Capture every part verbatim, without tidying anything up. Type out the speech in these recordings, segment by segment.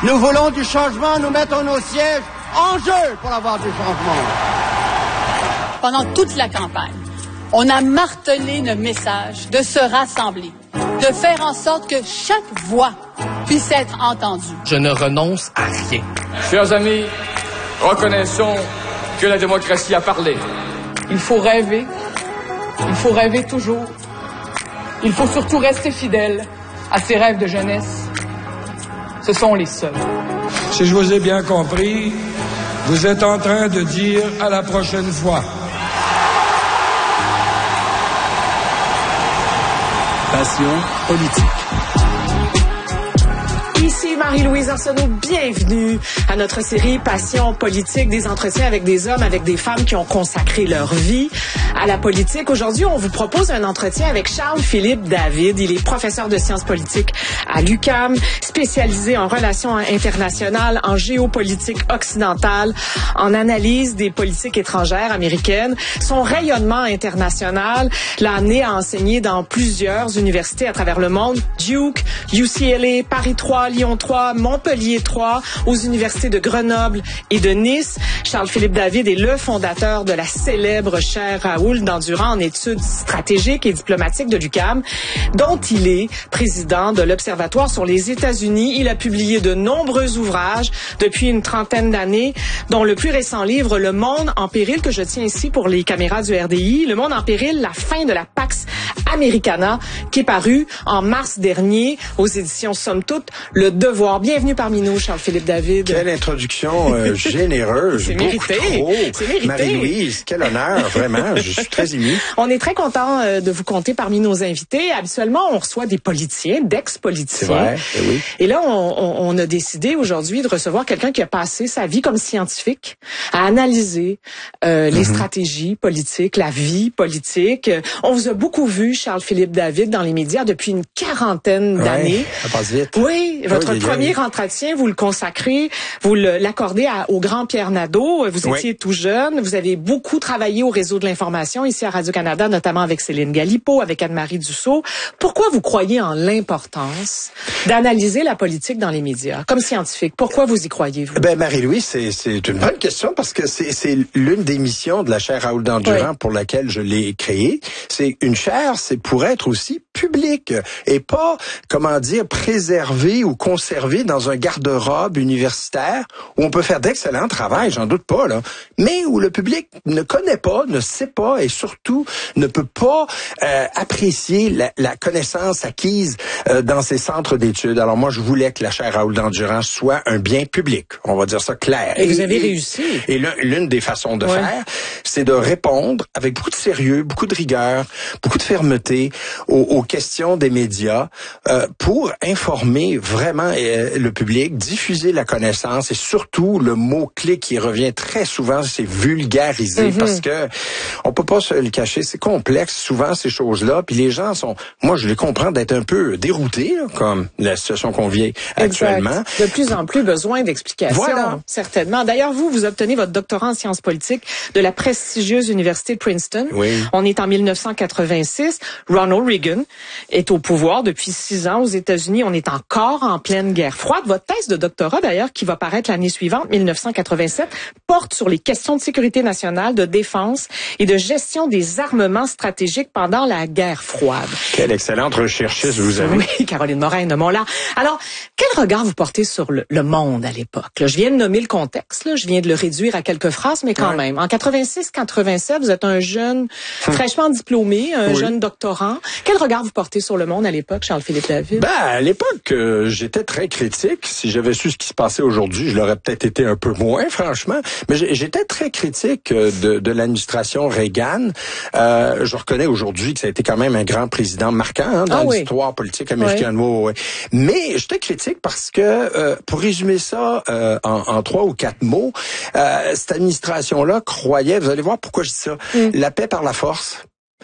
Nous voulons du changement, nous mettons nos sièges en jeu pour avoir du changement. Pendant toute la campagne, on a martelé le message de se rassembler, de faire en sorte que chaque voix puisse être entendue. Je ne renonce à rien. Chers amis, reconnaissons que la démocratie a parlé. Il faut rêver. Il faut rêver toujours. Il faut surtout rester fidèle à ses rêves de jeunesse. Ce sont les seuls. Si je vous ai bien compris, vous êtes en train de dire à la prochaine fois. Passion politique. Ici Marie-Louise Arsenault, bienvenue à notre série Passion politique, des entretiens avec des hommes, avec des femmes qui ont consacré leur vie à la politique. Aujourd'hui, on vous propose un entretien avec Charles-Philippe David. Il est professeur de sciences politiques à l'U Q A M, spécialisé en relations internationales, en géopolitique occidentale, en analyse des politiques étrangères américaines. Son rayonnement international l'a amené à enseigner dans plusieurs universités à travers le monde. Duke, U C L A, Paris trois, Lyon trois, Montpellier trois, aux universités de Grenoble et de Nice. Charles-Philippe David est le fondateur de la célèbre chaire Raoul Dandurand en études stratégiques et diplomatiques de l'U Q A M, dont il est président de l'Observatoire sur les États-Unis. Il a publié de nombreux ouvrages depuis une trentaine d'années, dont le plus récent livre, Le Monde en péril, que je tiens ici pour les caméras du R D I. Le Monde en péril, la fin de la Pax Americana, qui est paru en mars dernier aux éditions Somme Toute, Le Devoir. Bienvenue parmi nous, Charles-Philippe David. Quelle introduction euh, généreuse. C'est mérité. Trop. C'est mérité. Marie-Louise, quel honneur, vraiment. Je suis très ému. On est très content euh, de vous compter parmi nos invités. Habituellement, on reçoit des politiciens, d'ex-politiciens. C'est vrai, et oui. Et là, on, on, on a décidé aujourd'hui de recevoir quelqu'un qui a passé sa vie comme scientifique à analyser euh, les mm-hmm. stratégies politiques, la vie politique. On vous a beaucoup vu, Charles-Philippe David, dans les médias depuis une quarantaine ouais, d'années. Ça passe vite. Oui, votre oui, premier entretien, vous le consacrez, vous l'accordez au grand Pierre Nadeau. Vous étiez oui. tout jeune, vous avez beaucoup travaillé au réseau de l'information ici à Radio-Canada, notamment avec Céline Galipeau, avec Anne-Marie Dussault. Pourquoi vous croyez en l'importance d'analyser la politique dans les médias, comme scientifique? Pourquoi vous y croyez, vous? Ben, Marie-Louise, c'est, c'est une bonne question parce que c'est, c'est l'une des missions de la chaire Raoul Dandurand oui. pour laquelle je l'ai créée. C'est une chaire, c'est pour être aussi publique et pas, comment dire, préservé ou conservé dans un garde-robe universitaire où on peut faire d'excellent travail, j'en doute pas, là, mais où le public ne connaît pas, ne sait pas et surtout ne peut pas euh, apprécier la, la connaissance acquise euh, dans ces centres d'études. Alors moi, je voulais que la chaire Raoul Dandurand soit un bien public, on va dire ça clair. Et, et vous avez et, réussi. Et l'une des façons de ouais. faire, c'est de répondre avec beaucoup de sérieux, beaucoup de rigueur, beaucoup de fermeté aux, aux questions des médias euh, pour informer vraiment euh, le public, diffuser la connaissance et surtout le mot-clé qui revient très souvent, c'est vulgariser mm-hmm. parce que on peut pas se le cacher, c'est complexe souvent ces choses-là, puis les gens sont, moi je les comprends d'être un peu déroutés là, comme la situation qu'on vit actuellement. Exact. De plus en plus besoin d'explications, voilà. certainement. D'ailleurs, vous, vous obtenez votre doctorat en sciences politiques de la prestigieuse université de Princeton. Oui. On est en mille neuf cent quatre-vingt-six. Ronald Reagan est au pouvoir depuis six ans aux États-Unis. On est encore en pleine guerre froide. Votre thèse de doctorat, d'ailleurs, qui va paraître l'année suivante, mille neuf cent quatre-vingt-sept, porte sur les questions de sécurité nationale, de défense et de gestion des armements stratégiques pendant la guerre froide. Quelle excellente recherchiste vous avez. Oui, Caroline Morin de Montland. Alors, quel regard vous portez sur le, le monde à l'époque? Là, je viens de nommer le contexte, là, je viens de le réduire à quelques phrases, mais quand ouais. même. En quatre-vingt-six quatre-vingt-sept, vous êtes un jeune hum. fraîchement diplômé, un oui. jeune doctorant. Quel regard vous portez sur le monde à l'époque, Charles-Philippe David? Ben, à l'époque, euh, j'étais très critique. Si j'avais su ce qui se passait aujourd'hui, je l'aurais peut-être été un peu moins, franchement. Mais j'étais très critique de, de l'administration Reagan. Euh, je reconnais aujourd'hui que ça a été quand même un grand président marquant hein, dans ah, l'histoire oui. politique américaine. Oui. Oui, oui. Mais j'étais critique parce que, euh, pour résumer ça euh, en, en trois ou quatre mots, euh, cette administration-là croyait, vous allez voir pourquoi je dis ça, mm. la paix par la force.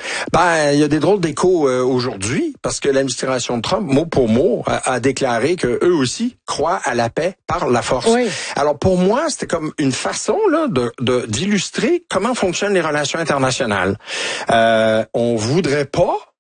Ben, il y a des drôles d'échos euh, aujourd'hui parce que l'administration de Trump, mot pour mot, a, a déclaré que eux aussi croient à la paix par la force. Oui. Alors pour moi, c'était comme une façon là de, de d'illustrer comment fonctionnent les relations internationales. Euh, on voudrait pas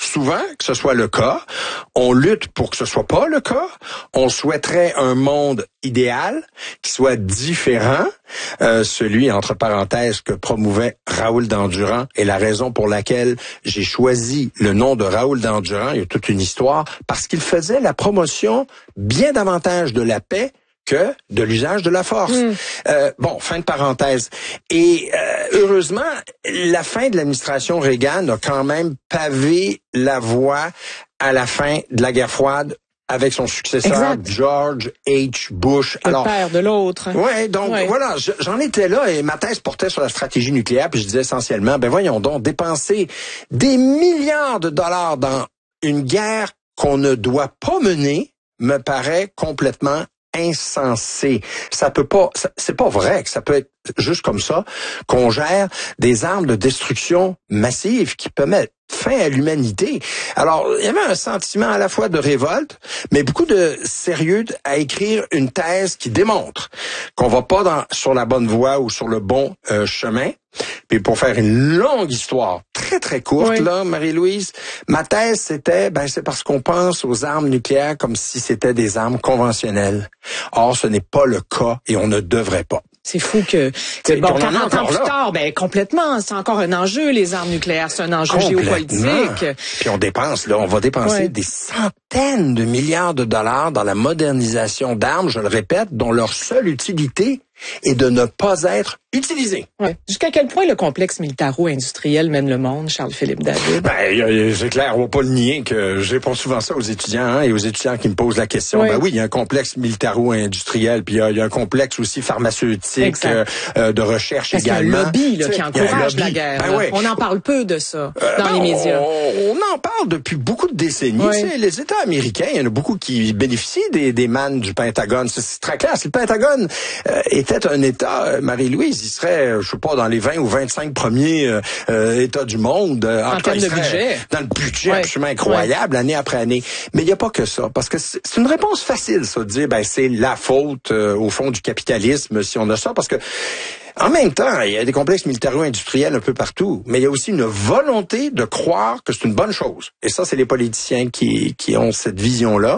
souvent que ce soit le cas. On lutte pour que ce soit pas le cas. On souhaiterait un monde idéal qui soit différent, euh, celui, entre parenthèses, que promouvait Raoul Dandurand, et la raison pour laquelle j'ai choisi le nom de Raoul Dandurand, il y a toute une histoire, parce qu'il faisait la promotion bien davantage de la paix que de l'usage de la force. Mm. Euh, bon, fin de parenthèse. Et euh, heureusement, la fin de l'administration Reagan a quand même pavé la voie à la fin de la guerre froide avec son successeur, exact. George H. Bush. Le Alors, père de l'autre. Ouais, donc ouais. voilà, j'en étais là et ma thèse portait sur la stratégie nucléaire, puis je disais essentiellement, ben voyons donc, dépenser des milliards de dollars dans une guerre qu'on ne doit pas mener me paraît complètement insensé. Ça peut pas, ça, c'est pas vrai que ça peut être juste comme ça qu'on gère des armes de destruction massive qui peuvent mettre fin à l'humanité. Alors, il y avait un sentiment à la fois de révolte, mais beaucoup de sérieux à écrire une thèse qui démontre qu'on va pas dans, sur la bonne voie ou sur le bon euh, chemin. Puis pour faire une longue histoire très très courte, oui. là, Marie-Louise, ma thèse c'était, ben c'est parce qu'on pense aux armes nucléaires comme si c'était des armes conventionnelles. Or, ce n'est pas le cas et on ne devrait pas. C'est fou que, que bon, quarante ans plus tard, ben complètement, c'est encore un enjeu, les armes nucléaires, c'est un enjeu géopolitique. Puis on dépense, là, on va dépenser ouais. des centaines de milliards de dollars dans la modernisation d'armes, je le répète, dont leur seule utilité est de ne pas être utilisées. Ouais. Jusqu'à quel point le complexe militaro-industriel mène le monde, Charles-Philippe David? Ben, c'est clair, on va pas le nier que je réponds souvent ça aux étudiants hein, et aux étudiants qui me posent la question. Oui. Ben oui, il y a un complexe militaro-industriel, puis il y a, il y a un complexe aussi pharmaceutique, euh, euh, de recherche Parce également. Il y a un lobby là, qui encourage la guerre. Ben, ouais. On en parle peu de ça euh, dans ben, les médias. On, on en parle depuis beaucoup de décennies. Oui. Les États américains, il y en a beaucoup qui bénéficient des, des mannes du Pentagone. C'est, c'est très clair. Si le Pentagone euh, était un État, Marie-Louise, il serait, je sais pas, dans les vingt ou vingt-cinq premiers euh, euh, États du monde. Euh, en, en termes de budget. Dans le budget ouais. absolument incroyable, ouais. année après année. Mais il n'y a pas que ça. Parce que c'est, c'est une réponse facile, ça, de dire, ben, c'est la faute, euh, au fond, du capitalisme, si on a ça. Parce que, en même temps, il y a des complexes militaro-industriels un peu partout, mais il y a aussi une volonté de croire que c'est une bonne chose. Et ça, c'est les politiciens qui, qui ont cette vision-là.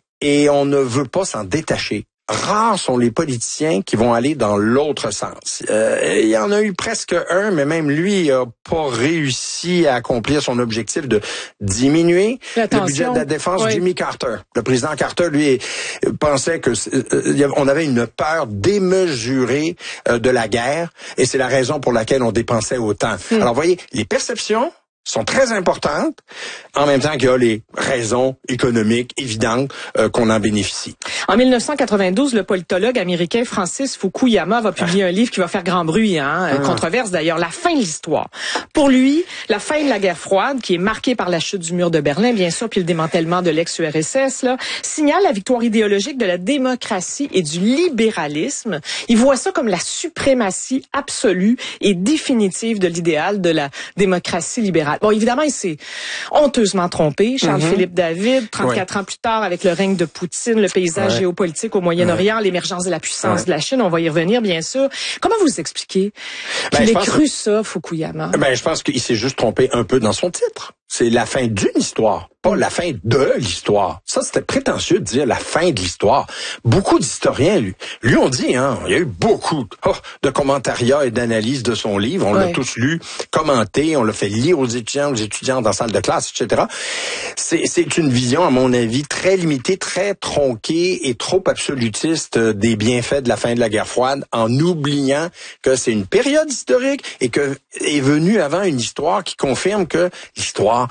Et on ne veut pas s'en détacher. Rares sont les politiciens qui vont aller dans l'autre sens. Euh, il y en a eu presque un, mais même lui a pas réussi à accomplir son objectif de diminuer le budget de la défense. Oui. Jimmy Carter, le président Carter, lui, pensait que euh, on avait une peur démesurée euh, de la guerre, et c'est la raison pour laquelle on dépensait autant. Hmm. Alors, voyez, les perceptions sont très importantes, en même temps qu'il y a les raisons économiques évidentes euh, qu'on en bénéficie. En mille neuf cent quatre-vingt-douze, le politologue américain Francis Fukuyama va publier ah. un livre qui va faire grand bruit, hein, ah. controverse d'ailleurs, La fin de l'histoire. Pour lui, la fin de la guerre froide, qui est marquée par la chute du mur de Berlin, bien sûr, puis le démantèlement de l'ex-U R S S, là, signale la victoire idéologique de la démocratie et du libéralisme. Il voit ça comme la suprématie absolue et définitive de l'idéal de la démocratie libérale. Bon, évidemment, il s'est honteusement trompé. Charles-Philippe mm-hmm. David, trente-quatre ouais. ans plus tard, avec le règne de Poutine, le paysage ouais. géopolitique au Moyen-Orient, ouais. l'émergence de la puissance ouais. de la Chine, on va y revenir, bien sûr. Comment vous expliquez qu'il ben, ait cru que... ça, Fukuyama? Ben, je pense qu'il s'est juste trompé un peu dans son titre. C'est la fin d'une histoire, pas la fin de l'histoire. Ça, c'était prétentieux de dire la fin de l'histoire. Beaucoup d'historiens, lui, lui ont dit, hein, il y a eu beaucoup oh, de commentariats et d'analyses de son livre. On ouais. l'a tous lu, commenté, on l'a fait lire aux étudiants, aux étudiantes en salle de classe, et cetera. C'est, c'est une vision, à mon avis, très limitée, très tronquée et trop absolutiste des bienfaits de la fin de la guerre froide, en oubliant que c'est une période historique et que est venue avant une histoire qui confirme que l'histoire,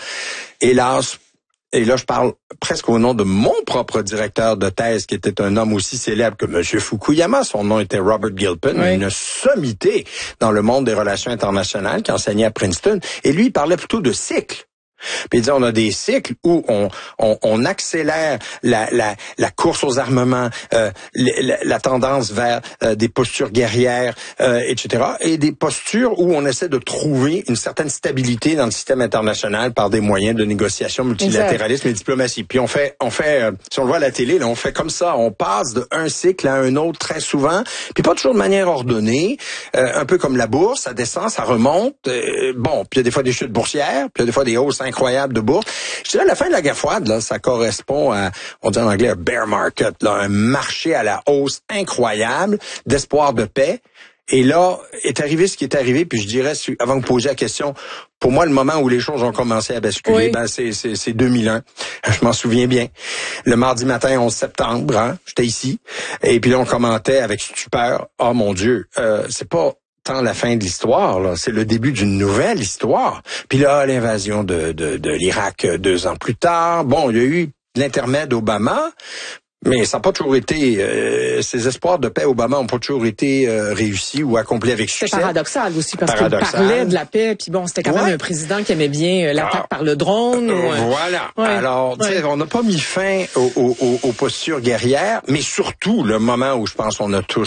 hélas, et là je parle presque au nom de mon propre directeur de thèse, qui était un homme aussi célèbre que M. Fukuyama, son nom était Robert Gilpin, oui. une sommité dans le monde des relations internationales, qui enseignait à Princeton, et lui il parlait plutôt de cycle. Puis il dit, on a des cycles où on, on, on accélère la, la, la course aux armements, euh, la, la tendance vers euh, des postures guerrières, euh, et cetera, et des postures où on essaie de trouver une certaine stabilité dans le système international par des moyens de négociation, multilatéralisme exact. Et diplomatie. Puis on fait, on fait, euh, si on le voit à la télé, là, on fait comme ça, on passe de un cycle à un autre très souvent, puis pas toujours de manière ordonnée, euh, un peu comme la bourse, ça descend, ça remonte, euh, bon, puis il y a des fois des chutes boursières, puis il y a des fois des hausses incroyable de bourse. Je dirais, à la fin de la guerre froide, là, ça correspond à, on dit en anglais, un bear market, là, un marché à la hausse incroyable, d'espoir de paix. Et là, est arrivé ce qui est arrivé, puis je dirais, avant de vous poser la question, pour moi, le moment où les choses ont commencé à basculer, oui. ben c'est, c'est, c'est deux mille un. Je m'en souviens bien. Le mardi matin, onze septembre, hein, j'étais ici, et puis là, on commentait avec stupeur, « Oh mon Dieu, euh, c'est pas tant la fin de l'histoire, là, c'est le début d'une nouvelle histoire. » Puis là, l'invasion de, de, de l'Irak deux ans plus tard. Bon, il y a eu l'intermède Obama, mais ça n'a pas toujours été, euh, ces espoirs de paix Obama n'ont pas toujours été euh, réussis ou accomplis avec succès. C'est paradoxal aussi parce qu'il parlait de la paix, puis bon, c'était quand ouais. même un président qui aimait bien euh, l'attaque ah, par le drone. Euh, ou, euh, voilà. Ouais. Alors, ouais. on n'a pas mis fin aux, aux, aux postures guerrières, mais surtout le moment où je pense qu'on a tous